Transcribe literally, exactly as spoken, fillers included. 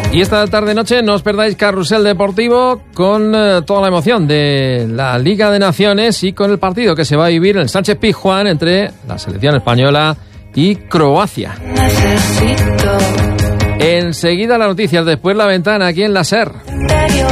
Y esta tarde-noche no os perdáis Carrusel Deportivo con eh, toda la emoción de la Liga de Naciones y con el partido que se va a vivir en el Sánchez Pizjuán entre la selección española y Croacia. Enseguida las noticias, después la ventana aquí en la SER.